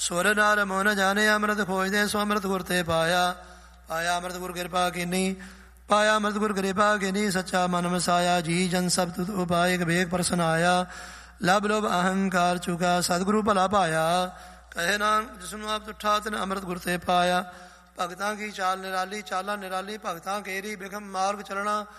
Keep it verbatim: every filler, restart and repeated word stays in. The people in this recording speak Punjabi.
ਸੁਰ ਨਰ ਮੋਨ ਜਾਣੇ ਅੰਮ੍ਰਿਤ ਖੋਜਦੇ ਸੋ ਅੰਮ੍ਰਿਤ ਗੁਰ ਤੇ ਪਾਇਆ। ਪਾਇਆ ਅੰਮ੍ਰਿਤ ਗੁਰ ਕਿਰਪਾ ਕੀਨੀ, ਪਾਇਆ ਅੰਮ੍ਰਿਤ ਗੁਰ ਕਿਰਪਾ ਕੀਨੀ। ਸੱਚਾ ਮਨ ਵਸਾਇਆ ਜੀ ਜਨ ਸਭ ਤੁਧ ਉਪਾਇ ਵੇਗ ਪ੍ਰਸਨ ਆਇਆ। ਲਬ ਲੋਭ ਅਹੰਕਾਰ ਚੁਕਾ ਸਤਿਗੁਰੂ ਭਲਾ ਪਾਇਆ। ਕਹੇ ਨਾਨਕ ਜਿਸਨੂੰ ਆਪ ਤੁਠਾ ਤਿਨ ਅੰਮ੍ਰਿਤ ਗੁਰ ਤੇ ਪਾਇਆ। ਭਗਤਾਂ ਕੀ ਚਾਲ ਨਿਰਾਲੀ ਚਾਲਾਂ ਨਿਰਾਲੀ, ਭਗਤਾਂ ਕੇਰੀ ਬਿਖਮ ਮਾਰਗ ਚਲਣਾ।